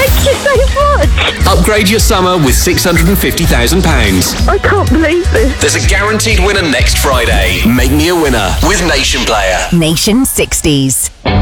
Thank you so much. Upgrade your summer with £650,000. I can't believe this. There's a guaranteed winner next Friday. Make me a winner with Nation Player. Nation 60s.